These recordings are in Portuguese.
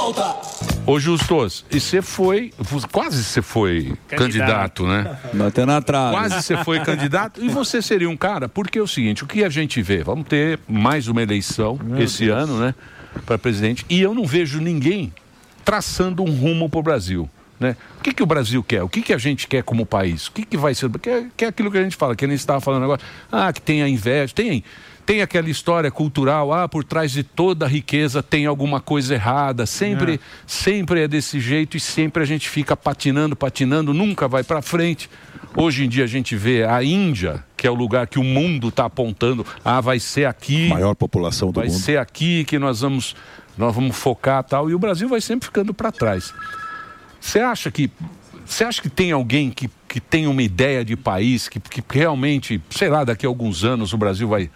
volta. Ô Justus, e você foi, quase você foi candidato, né? Bateu na trave. Quase você foi candidato e você seria um cara, porque é o seguinte, o que a gente vê, vamos ter mais uma eleição esse ano, né, para presidente, e eu não vejo ninguém traçando um rumo para o Brasil. Né? O que o Brasil quer? O que a gente quer como país? O que vai ser? Que é aquilo que a gente fala, que nem estava falando agora. Que tem a inveja, tem aquela história cultural, por trás de toda a riqueza tem alguma coisa errada, sempre é desse jeito e sempre a gente fica patinando, nunca vai para frente. Hoje em dia a gente vê a Índia, que é o lugar que o mundo está apontando, vai ser aqui. Maior população do mundo. Vai ser aqui que nós vamos focar tal, e o Brasil vai sempre ficando para trás. Você acha que tem alguém que tem uma ideia de país, que realmente, sei lá, daqui a alguns anos o Brasil vai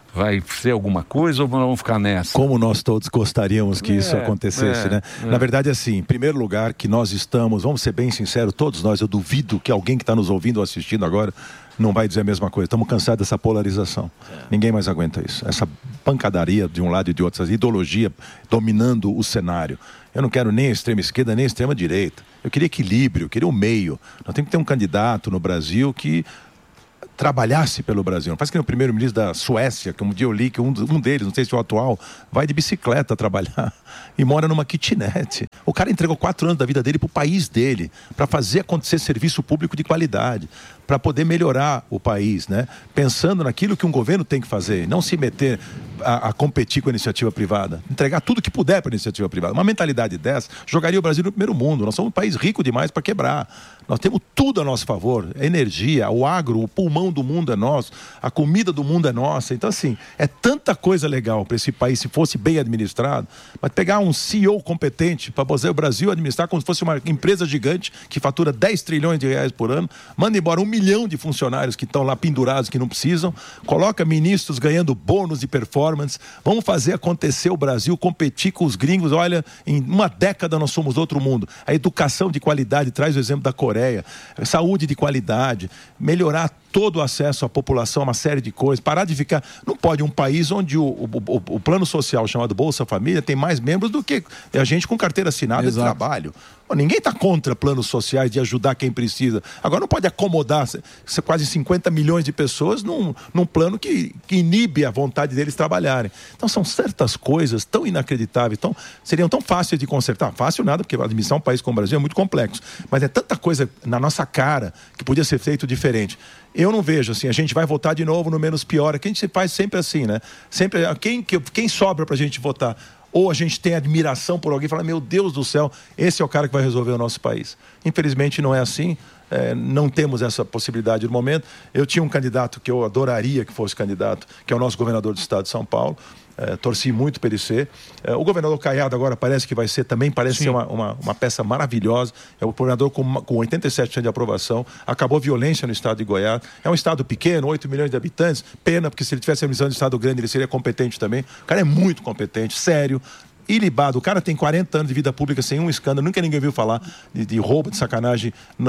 ser alguma coisa ou vamos ficar nessa? Como nós todos gostaríamos que isso acontecesse, né? Na verdade, assim, em primeiro lugar, que nós estamos, vamos ser bem sinceros, todos nós, eu duvido que alguém que está nos ouvindo ou assistindo agora não vai dizer a mesma coisa. Estamos cansados dessa polarização. Ninguém mais aguenta isso. Essa pancadaria de um lado e de outro, essa ideologia dominando o cenário. Eu não quero nem a extrema esquerda, nem a extrema direita. Eu queria equilíbrio, eu queria o meio. Nós temos que ter um candidato no Brasil que trabalhasse pelo Brasil. Não faz que nem o primeiro-ministro da Suécia, que um dia eu li que um deles, não sei se é o atual, vai de bicicleta trabalhar e mora numa kitnet. O cara entregou 4 anos da vida dele para o país dele, para fazer acontecer serviço público de qualidade, para poder melhorar o país, né? Pensando naquilo que um governo tem que fazer, não se meter a competir com a iniciativa privada, entregar tudo que puder para a iniciativa privada. Uma mentalidade dessa jogaria o Brasil no primeiro mundo. Nós somos um país rico demais para quebrar. Nós temos tudo a nosso favor, a energia, o agro, o pulmão do mundo é nosso, a comida do mundo é nossa. Então, assim, é tanta coisa legal para esse país se fosse bem administrado, mas pegar um CEO competente para fazer o Brasil administrar como se fosse uma empresa gigante que fatura 10 trilhões de reais por ano, manda embora 1 milhão de funcionários que estão lá pendurados, que não precisam, coloca ministros ganhando bônus de performance, vamos fazer acontecer o Brasil competir com os gringos. Olha, em uma década nós somos outro mundo. A educação de qualidade, traz o exemplo da Coreia, saúde de qualidade, melhorar todo o acesso à população, uma série de coisas, parar de ficar... Não pode um país onde o plano social chamado Bolsa Família tem mais membros do que a gente com carteira assinada de trabalho. Ninguém está contra planos sociais de ajudar quem precisa. Agora não pode acomodar quase 50 milhões de pessoas num plano que inibe a vontade deles trabalharem. Então são certas coisas tão inacreditáveis, seriam tão fáceis de consertar. Fácil nada, porque administrar um país como o Brasil é muito complexo. Mas é tanta coisa na nossa cara que podia ser feito diferente. Eu não vejo assim, a gente vai votar de novo no menos pior. Que a gente faz sempre assim, né? Sempre, quem sobra pra gente votar? Ou a gente tem admiração por alguém e fala, meu Deus do céu, esse é o cara que vai resolver o nosso país. Infelizmente não é assim, não temos essa possibilidade no momento. Eu tinha um candidato que eu adoraria que fosse candidato, que é o nosso governador do estado de São Paulo. Torci muito para ele ser. O governador Caiado agora parece que vai ser também, ser uma peça maravilhosa. É o governador com 87% de aprovação. Acabou a violência no estado de Goiás. É um estado pequeno, 8 milhões de habitantes. Pena, porque se ele tivesse a missão de estado grande, ele seria competente também. O cara é muito competente, sério, ilibado. O cara tem 40 anos de vida pública sem um escândalo. Nunca ninguém viu falar de roubo, de sacanagem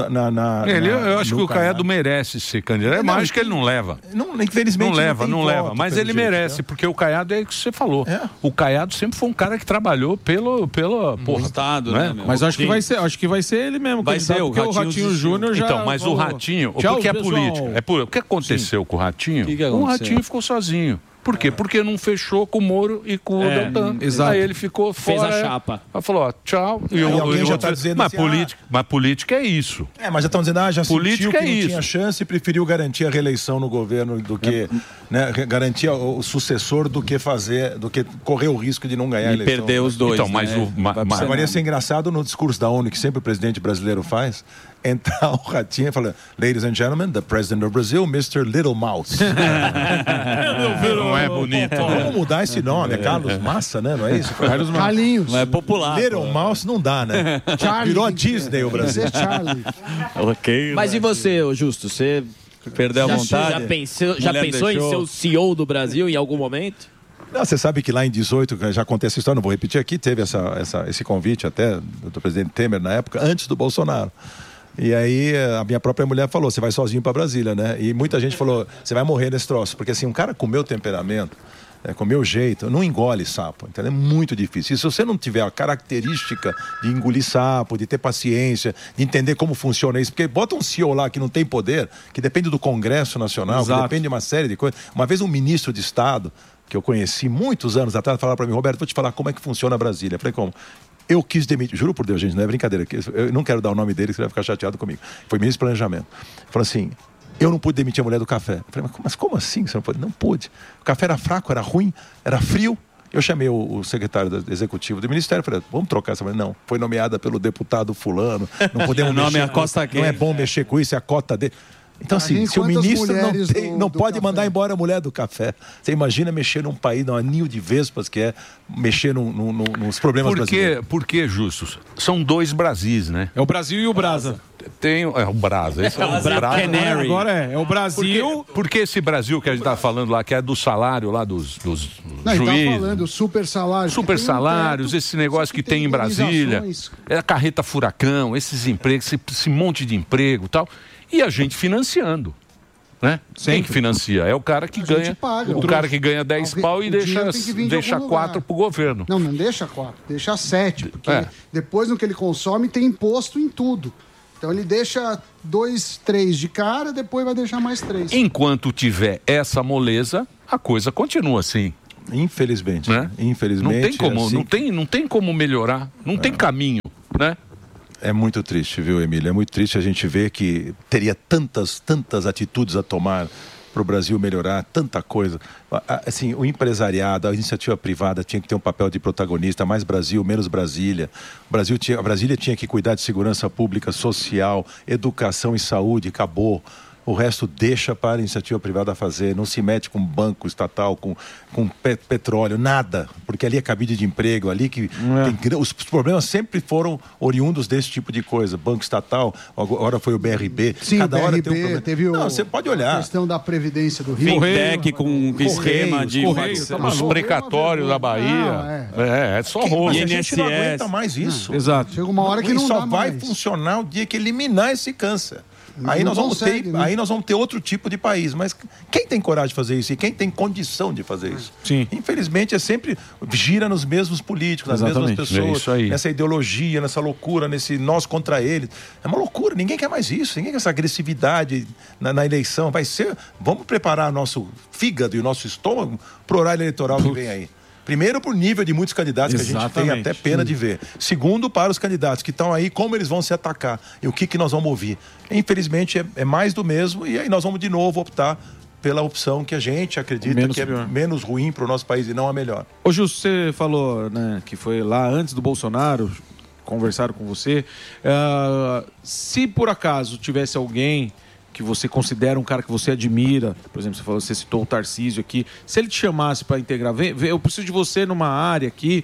eu acho que o Caiado merece ser candidato. Mas acho que ele não leva. Infelizmente não leva. Mas ele merece, porque o Caiado é o que você falou. O Caiado sempre foi um cara que trabalhou pelo Estado, né? Mas acho que vai ser ele mesmo. Vai ser o Ratinho Júnior já... Então, mas o Ratinho... Porque é político. O que aconteceu com o Ratinho? O Ratinho ficou sozinho. Por quê? Porque não fechou com o Moro e com o Deltan. Exato. Aí ele ficou fora. Fez a chapa. Aí falou, tchau. E alguém já está dizendo mas política é isso. Mas já estão dizendo, já sentiu que não tinha chance e preferiu garantir a reeleição no governo do que... garantir o sucessor do que correr o risco de não ganhar a eleição. E perder os dois. Então, mas Vai ser engraçado no discurso da ONU, que sempre o presidente brasileiro faz, entrar o Ratinho e falar, ladies and gentlemen, the president of Brazil, Mr. Little Mouse. Não é bonito. Vamos mudar esse nome, é Carlos Massa, né? Não é isso? Carlos Carlinhos. Não é popular. Little Mouse não dá, né? Charlie. Virou a Disney o Brasil. Charlie. Ok. Mas e você, Justo? Você perdeu a vontade? Já pensou em ser o CEO do Brasil em algum momento? Não, você sabe que lá em 18, já contei essa história, não vou repetir aqui, teve esse convite até do presidente Temer na época, antes do Bolsonaro. E aí a minha própria mulher falou, você vai sozinho para Brasília, né? E muita gente falou, você vai morrer nesse troço. Porque assim, um cara com o meu temperamento, com o meu jeito, não engole sapo, entendeu? É muito difícil. E se você não tiver a característica de engolir sapo, de ter paciência, de entender como funciona isso, porque bota um CEO lá que não tem poder, que depende do Congresso Nacional, que depende de uma série de coisas. Uma vez um ministro de Estado, que eu conheci muitos anos atrás, falava para mim, Roberto, vou te falar como é que funciona Brasília. Eu falei, como? Eu quis demitir, juro por Deus, gente, não é brincadeira, eu não quero dar o nome dele, que você vai ficar chateado comigo. Foi ministro de Planejamento. Falou assim, eu não pude demitir a mulher do café. Eu falei, mas como assim você não pode? Não pude. O café era fraco, era ruim, era frio. Eu chamei o secretário executivo do Ministério e falei, vamos trocar essa mulher. Não, foi nomeada pelo deputado fulano, não podemos mexer com isso, não é bom mexer com isso, é a cota dele. Então, assim, se o ministro não pode mandar embora a mulher do café, você imagina mexer num país, num anil de vespas que é mexer nos problemas brasileiros. Por que, Justus? São dois Brasis, né? É o Brasil e o Brasa. O Brasa. Esse é o Brasa. Agora é o Brasil. Porque esse Brasil que a gente tá falando lá, que é do salário lá dos juízes. Ele tá falando super salários. Super salários, esse negócio que tem em Brasília. É a carreta furacão, esses empregos, esse monte de emprego e tal. E a gente financiando. Né? Quem que financia? É o cara que ganha. O cara que ganha 10 pau e deixa 4 pro governo. Não deixa 4, deixa 7. Porque depois no que ele consome tem imposto em tudo. Então ele deixa 2, 3 de cara, depois vai deixar mais 3. Enquanto tiver essa moleza, a coisa continua assim. Infelizmente. Né? Infelizmente. Não tem como, assim... não tem como melhorar. Não tem caminho, né? É muito triste, viu, Emílio? É muito triste a gente ver que teria tantas atitudes a tomar para o Brasil melhorar, tanta coisa. Assim, o empresariado, a iniciativa privada tinha que ter um papel de protagonista, mais Brasil, menos Brasília. A Brasília tinha que cuidar de segurança pública, social, educação e saúde, acabou. O resto deixa para a iniciativa privada fazer, não se mete com banco estatal, com petróleo, nada, porque ali é cabide de emprego, ali que os problemas sempre foram oriundos desse tipo de coisa, banco estatal, agora foi o BRB, sim, cada hora tem um problema. Teve você pode olhar. A questão da Previdência do Rio. Fintech com esquema de... Os precatórios da Bahia. É só rolo. A gente não aguenta mais isso. Exato. Chega uma hora que não só dá vai mais. funcionar o dia que eliminar esse câncer. Aí nós vamos ter outro tipo de país. Mas quem tem coragem de fazer isso? E quem tem condição de fazer isso? Sim. Infelizmente, sempre gira nos mesmos políticos, nas mesmas pessoas. Isso aí. Nessa ideologia, nessa loucura, nesse nós contra eles. É uma loucura. Ninguém quer mais isso. Ninguém quer essa agressividade na eleição. Vamos preparar nosso fígado e o nosso estômago para o horário eleitoral que vem aí. Primeiro, por nível de muitos candidatos, que a gente tem até pena de ver. Segundo, para os candidatos que estão aí, como eles vão se atacar e o que nós vamos ouvir. Infelizmente, é mais do mesmo e aí nós vamos de novo optar pela opção que a gente acredita que é menos ruim para o nosso país e não a melhor. Ô, Justo, você falou, né, que foi lá antes do Bolsonaro, conversaram com você. Se por acaso tivesse alguém que você considera um cara que você admira, por exemplo, você citou o Tarcísio aqui, se ele te chamasse para integrar, eu preciso de você numa área aqui,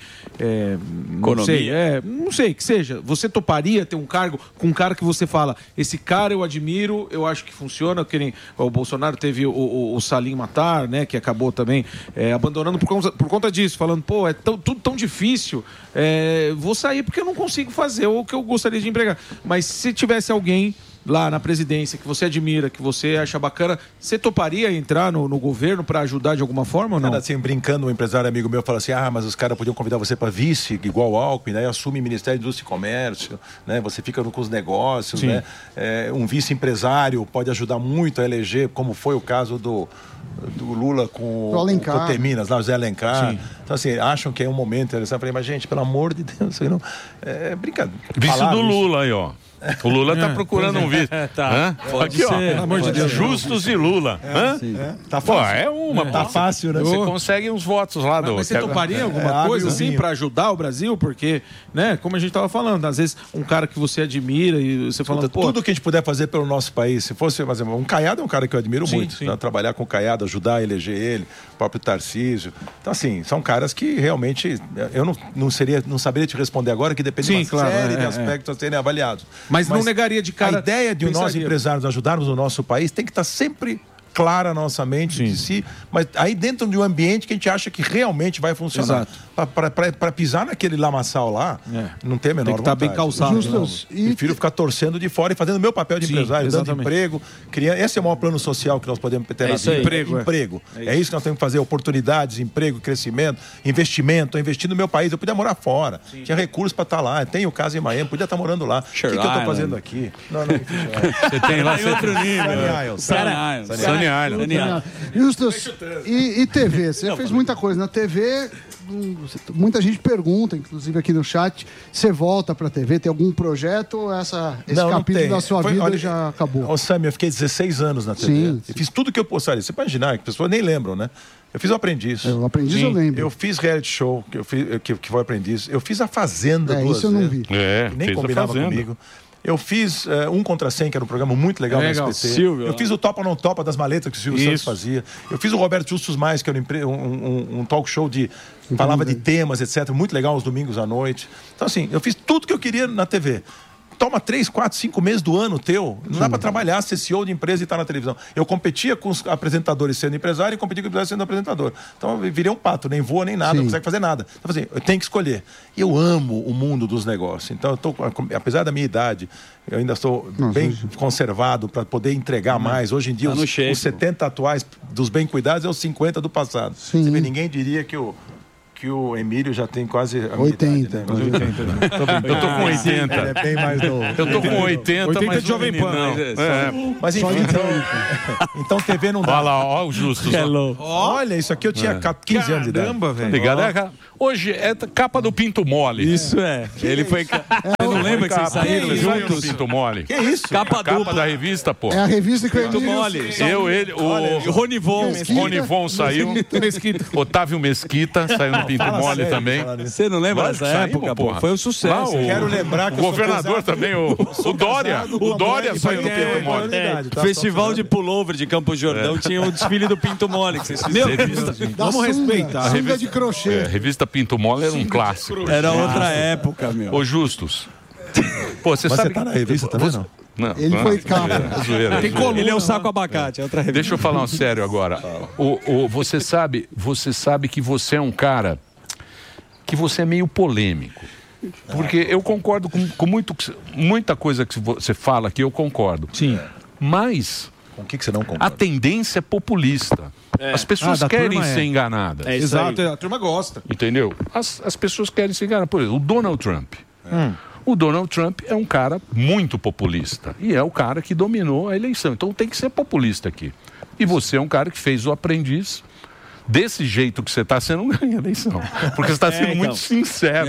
não sei, que seja, você toparia ter um cargo com um cara que você fala, esse cara eu admiro, eu acho que funciona, que nem o Bolsonaro teve o Salim Matar, né, que acabou também abandonando por conta disso, falando, pô, é tudo tão difícil, vou sair porque eu não consigo fazer o que eu gostaria de empregar. Mas se tivesse alguém lá na presidência que você admira, que você acha bacana, você toparia entrar no governo para ajudar de alguma forma ou não? Assim, brincando, um empresário amigo meu fala assim, mas os caras podiam convidar você para vice, igual o Alckmin, daí assume Ministério da Indústria e Comércio, né? Você fica com os negócios, né? Um vice-empresário pode ajudar muito a eleger, como foi o caso do Lula com o Coteminas, lá o Zé Alencar. Sim. Então, assim, acham que é um momento interessante. Eu falei, mas gente, pelo amor de Deus, isso aí não... É brincadeira. Vice do Lula aí, ó. O Lula tá procurando um vice. Tá. Pode aqui, ser. Ó. Pelo amor de Deus. Justus e Lula. Tá fácil. Tá fácil, né? Você consegue uns votos lá do... Mas você toparia alguma coisa assim para ajudar o Brasil? Porque, né, como a gente tava falando, às vezes um cara que você admira e você fala... Tudo que a gente puder fazer pelo nosso país, se fosse fazer... Um Caiado é um cara que eu admiro muito. Sim. Né? Trabalhar com o Caiado, ajudar a eleger ele, o próprio Tarcísio. Então, assim, são caras que realmente... Eu não saberia te responder agora, que depende de uma série de aspectos a serem avaliados. Mas não negaria de cara... A ideia de nós empresários ajudarmos o nosso país tem que estar sempre clara na nossa mente de si, mas aí dentro de um ambiente que a gente acha que realmente vai funcionar. para pisar naquele lamaçal lá, não tem a menor vontade. Bem calçado. Prefiro ficar torcendo de fora e fazendo meu papel de empresário, dando emprego. Esse é o maior plano social que nós podemos ter na vida. Emprego. É isso que nós temos que fazer, oportunidades, emprego, crescimento, investimento. Eu investi no meu país, eu podia morar fora. Tinha recursos para estar lá. Tenho casa em Miami, podia estar morando lá. O que eu estou fazendo aqui? Não, você tem lá outro nível. Sunny Island. Justus, e TV? Você fez muita coisa. Na TV, muita gente pergunta, inclusive aqui no chat, você volta pra TV? Tem algum projeto ou esse capítulo da sua vida já acabou? Ô, Sammy, eu fiquei 16 anos na TV. Sim. Eu fiz tudo que eu posso. Você pode imaginar, que as pessoas nem lembram, né? Eu fiz o Aprendiz. O Aprendiz eu lembro. Eu fiz reality show, que foi Aprendiz. Eu fiz a Fazenda 2 vezes. Isso eu não vi. Nem combinava comigo. Eu fiz Um Contra 100, que era um programa muito legal no SBT. Silvio, eu fiz o Topa ou Não Topa das maletas que o Silvio Santos fazia. Eu fiz o Roberto Justus Mais, que era um talk show falava de temas, etc. Muito legal aos domingos à noite. Então, assim, eu fiz tudo que eu queria na TV. Toma 3, 4, 5 meses do ano teu. Não dá para trabalhar, ser CEO de empresa e estar na televisão. Eu competia com os apresentadores sendo empresário e competia com os empresários sendo apresentador. Então eu virei um pato, nem voa nem nada, não consegue fazer nada. Então assim, eu tenho que escolher. E eu amo o mundo dos negócios. Então apesar da minha idade, eu ainda estou bem conservado para poder entregar mais. Hoje em dia, os 70 atuais dos bem cuidados é os 50 do passado. Você vê, ninguém diria que o Emílio já tem quase 80. Idade, né? Eu tô com 80. Ele é bem mais novo. Eu tô com 80, mas de Jovem Pan. Mas enfim, então TV não dá. Olha lá, ó o Justus. Olha, isso aqui eu tinha 15 anos de idade. Caramba, velho. Ligado? Hoje é capa do Pinto Mole. Isso é. Ele foi... Você não lembra que vocês saíram juntos? Pinto Mole. Que isso? Capa da revista, pô. É a revista que Pinto Mole. O Ronivon saiu. Otávio Mesquita saiu no Pinto Mole também. Você não lembra dessa época, pô? Foi um sucesso. Quero lembrar que o governador também, o Dória. O Dória saiu no Pinto Mole. Festival de pullover de Campos Jordão tinha o desfile do Pinto Mole que vocês fizeram. Vamos respeitar. Sunga de crochê. A revista Pinto Mole era um clássico. Era outra época, meu. Ô, Justus. Pô, você sabe. Você tá na revista também, não? Não, Ele foi capa. Tem coluna. Ele é o saco abacate, é outra revista. Deixa eu falar um sério agora. Você sabe que você é um cara que você é meio polêmico. Porque eu concordo com muita coisa que você fala aqui, eu concordo. Sim. Mas com o que você não concorda? A tendência é populista. As pessoas querem ser enganadas. Exato, a turma gosta. Entendeu? As pessoas querem ser enganadas. Por exemplo, o Donald Trump. O Donald Trump é um cara muito populista. E é o cara que dominou a eleição. Então tem que ser populista aqui. E você é um cara que fez o Aprendiz. Desse jeito que você está, você não ganha a eleição. Porque você está sendo muito sincero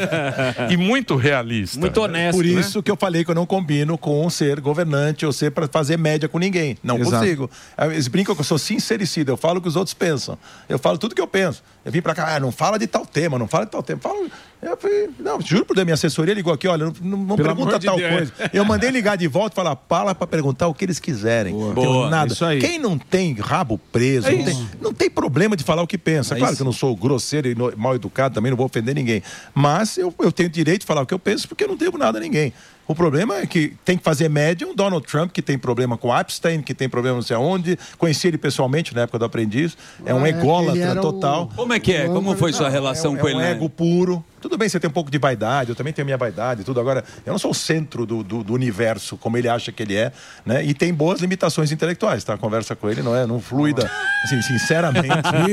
e muito realista. Muito honesto. Por isso que eu falei que eu não combino com ser governante ou ser para fazer média com ninguém. Não consigo. Eles brincam que eu sou sincericida. Eu falo o que os outros pensam. Eu falo tudo que eu penso. Eu vim para cá, não fala de tal tema, não fala de tal tema. Eu falei, não, juro por Deus, minha assessoria ligou aqui, olha, não pergunta tal coisa. Eu mandei ligar de volta e falar, fala para perguntar o que eles quiserem. Boa. Nada. Isso aí. Quem não tem rabo preso, não tem problema de falar o que pensa. Claro que eu não sou grosseiro e mal educado, também não vou ofender ninguém. Mas eu tenho direito de falar o que eu penso porque eu não devo nada a ninguém. O problema é que tem que fazer média um Donald Trump que tem problema com Epstein, que tem problema não sei aonde. Conheci ele pessoalmente na época do Aprendiz. É um ególatra total. Como é que é? Como foi sua relação com ele? É um ego puro. Tudo bem, você tem um pouco de vaidade, eu também tenho a minha vaidade e tudo. Agora, eu não sou o centro do universo, como ele acha que ele é, né? E tem boas limitações intelectuais, tá? A conversa com ele não flui assim, sinceramente.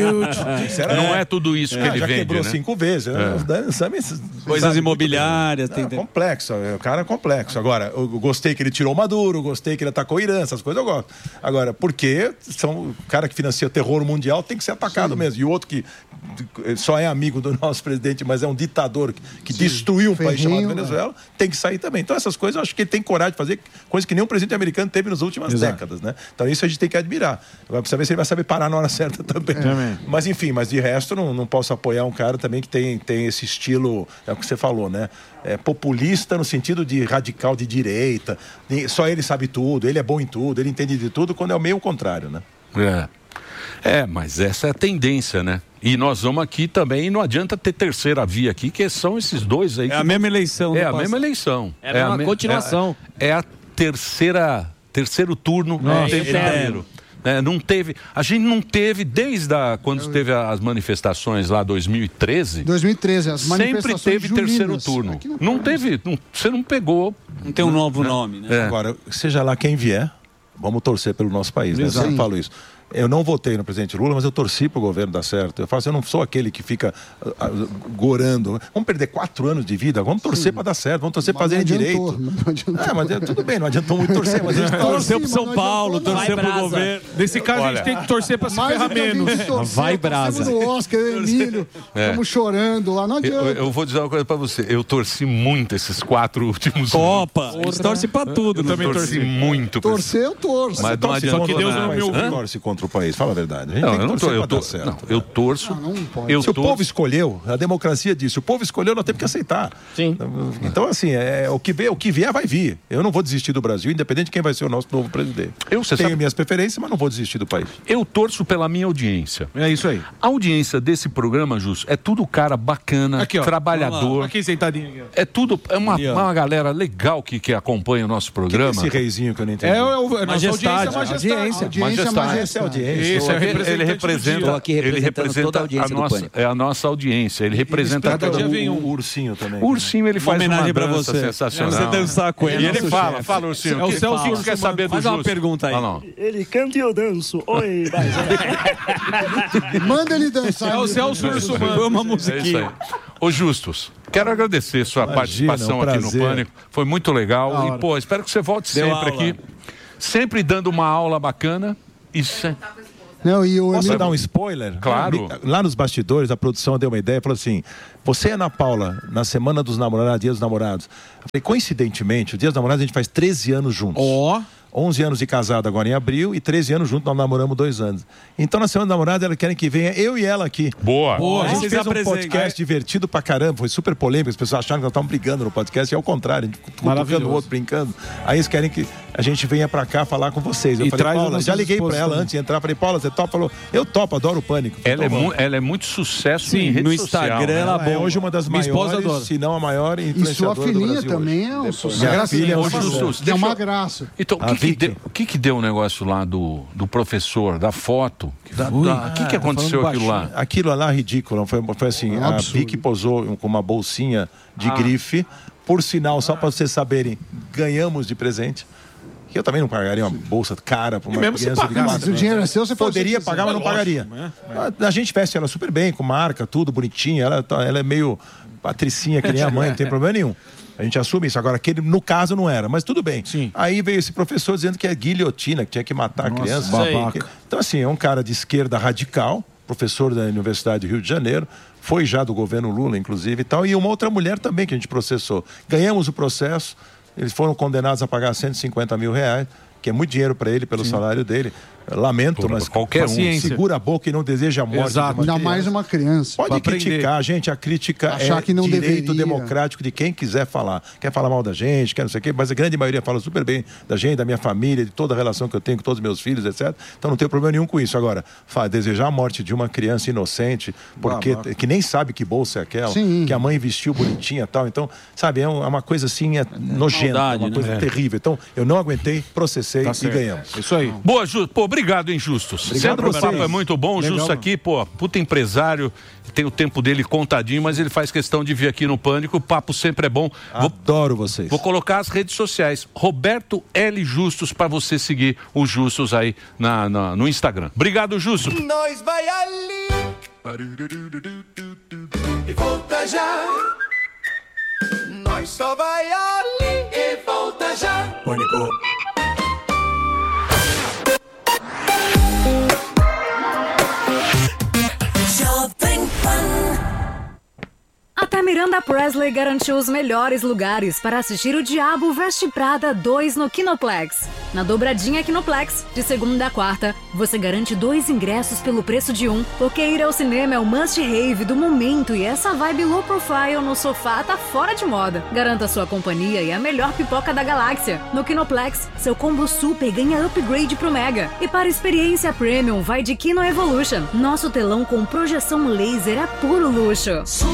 Não é tudo isso que ele já vende, quebrou 5 vezes. Coisas imobiliárias. Complexo, o cara é complexo. Agora, eu gostei que ele tirou o Maduro, gostei que ele atacou o Irã, essas coisas eu gosto. Agora, porque o cara que financia o terror mundial tem que ser atacado mesmo. E o outro que só é amigo do nosso presidente, mas é um ditador que destruiu um país chamado Venezuela, tem que sair também. Então essas coisas, eu acho que ele tem coragem de fazer coisas que nenhum presidente americano teve nas últimas décadas, né? Então isso a gente tem que admirar. Vai saber se ele vai saber parar na hora certa também. Mas enfim, de resto não posso apoiar um cara também que tem esse estilo, é o que você falou, né? Populista no sentido de radical de direita, só ele sabe tudo, ele é bom em tudo, ele entende de tudo, quando é o meio contrário, né? Mas essa é a tendência, né? E nós vamos aqui também, não adianta ter terceira via aqui, que são esses dois aí. É a mesma eleição. É a mesma eleição. É uma continuação. É a terceiro turno do tempo inteiro. Não teve, a gente não teve desde quando teve as manifestações lá 2013. 2013, as manifestações sempre teve juninas. terceiro turno. Não teve, você não pegou. Não tem um novo nome, né? Agora, seja lá quem vier, vamos torcer pelo nosso país, né? Eu sempre falo isso. Eu não votei no presidente Lula, mas eu torci pro governo dar certo. Eu falo assim, eu não sou aquele que fica gorando. Vamos perder 4 anos de vida, vamos torcer para dar certo, vamos torcer para fazerem direito. Mas tudo bem, não adiantou muito torcer, mas a gente torceu pro São Paulo, torceu pro governo. Nesse caso, a gente tem que torcer para se ferrar menos. Vai, Brasa. No Oscar, eu e Emílio, estamos chorando lá, não adianta. Eu vou dizer uma coisa para você, eu torci muito esses 4 últimos Copa, eles torcem para tudo. Eu também torci muito. Torcer, eu torço. Mas não adianta. Só que Deus não me ouviu. Torce contra o país, fala a verdade. A gente não, tem que eu não torcer tô, pra dar certo. Não, eu torço. Se o povo escolheu, a democracia disse, o povo escolheu, nós temos que aceitar. Sim. Então, assim, o que vier, vai vir. Eu não vou desistir do Brasil, independente de quem vai ser o nosso novo presidente. Tenho minhas preferências, mas não vou desistir do país. Eu torço pela minha audiência. É isso aí. A audiência desse programa, Justo, é tudo cara bacana, aqui, ó, trabalhador. Aqui sentadinho. Aqui, é tudo, uma galera legal que acompanha o nosso programa. Que esse reizinho que eu não entendi. Majestade. Ele representa toda a audiência do Pânico. a nossa audiência. Ele representa o ursinho também. O ursinho, ele faz homenagem uma pra dança você. sensacional. Você dançar com ele. E ele fala, ursinho. É o Celso, que quer saber do Faz uma pergunta aí. Ele canta e eu danço. Oi, manda ele dançar. É o Celso Urso, foi uma musiquinha. Ô Justus, quero agradecer sua participação aqui no Pânico. Foi muito legal. E, espero que você volte sempre aqui. Sempre dando uma aula bacana. Posso dar um spoiler? Claro. Lá nos bastidores, a produção deu uma ideia, falou assim, você e Ana Paula, na Semana dos Namorados, Dia dos Namorados. Eu falei, coincidentemente, o Dia dos Namorados a gente faz 13 anos juntos. 11 anos de casado agora em abril e 13 anos juntos, nós namoramos 2 anos. Então, na Semana dos Namorados, elas querem que venha eu e ela aqui. Boa. A gente fez um podcast divertido pra caramba, foi super polêmico, as pessoas acharam que nós estávamos brigando no podcast, e ao contrário, a gente cutucando o outro, brincando. Aí eles querem que a gente venha pra cá falar com vocês. Eu falei, Paula, já liguei pra ela antes de entrar, falei, Paula, você topa? Falou, eu topo, adoro o Pânico. Ela é muito sucesso em rede no social, Instagram, né? ela é hoje uma das maiores, se não a maior influenciadora do Brasil. E sua filhinha também é um sucesso. Minha filha é uma graça. Então, o que deu o negócio lá do professor, da foto? O que aconteceu aquilo lá? Aquilo lá é ridículo. Foi assim, a Vicky posou com uma bolsinha de grife. Por sinal, só para vocês saberem, ganhamos de presente. Eu também não pagaria uma bolsa cara para uma criança de 4 anos. Se o dinheiro é seu, você poderia pagar, mas não pagaria. A gente veste ela super bem, com marca, tudo bonitinha. Ela é meio patricinha, que nem a mãe, não tem problema nenhum. A gente assume isso. Agora, aquele, no caso, não era, mas tudo bem. Sim. Aí veio esse professor dizendo que é guilhotina, que tinha que matar a criança. Babaca. Então, assim, é um cara de esquerda radical, professor da Universidade do Rio de Janeiro, foi já do governo Lula, inclusive, e tal, e uma outra mulher também que a gente processou. Ganhamos o processo, eles foram condenados a pagar R$150 mil, que é muito dinheiro para ele, pelo salário dele. Lamento, mas qualquer segura a boca e não deseja a morte. Exato. Ainda mais uma criança. Pode criticar, gente, a crítica achar que não direito deveria. democrático de quem quiser falar. Quer falar mal da gente, quer não sei o quê, mas a grande maioria fala super bem da gente, da minha família, de toda a relação que eu tenho com todos os meus filhos, etc. Então não tenho problema nenhum com isso. Agora, desejar a morte de uma criança inocente, porque que nem sabe que bolsa é aquela, que a mãe vestiu bonitinha e tal. Então, sabe, é uma coisa assim, nojenta, maldade, uma coisa terrível. Então, eu não aguentei, processei e ganhamos. Isso aí. Boa, Justo. Pô, obrigado, hein, Justus. Sempre o papo é muito bom. O Justo aqui, puta empresário, tem o tempo dele contadinho, mas ele faz questão de vir aqui no Pânico. O papo sempre é bom. Adoro vocês. Vou colocar as redes sociais. Roberto L. Justus, para você seguir o Justus aí no Instagram. Obrigado, Justus. Nós vai ali e volta já. Nós só vai ali e volta já. Pânico. Até Miranda Presley garantiu os melhores lugares para assistir O Diabo Veste Prada 2 no Kinoplex. Na dobradinha Kinoplex, de segunda a quarta, você garante 2 ingressos pelo preço de 1, porque ir ao cinema é o must-have do momento e essa vibe low profile no sofá tá fora de moda. Garanta sua companhia e a melhor pipoca da galáxia. No Kinoplex, seu combo super ganha upgrade pro Mega. E para experiência premium, vai de Kino Evolution. Nosso telão com projeção laser é puro luxo.